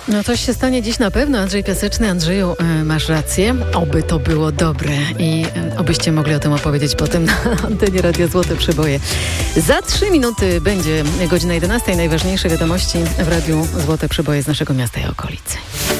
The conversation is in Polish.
No coś się stanie dziś na pewno. Andrzej Piaseczny. Andrzeju, masz rację. Oby to było dobre i obyście mogli o tym opowiedzieć potem na antenie Radia Złote Przeboje. Za 3 minuty będzie godzina 11. Najważniejsze wiadomości w Radiu Złote Przeboje z naszego miasta i okolicy.